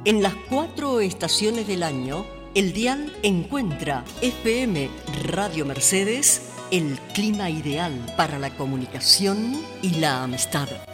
En las 4 estaciones del año, el dial encuentra FM Radio Mercedes, el clima ideal para la comunicación y la amistad.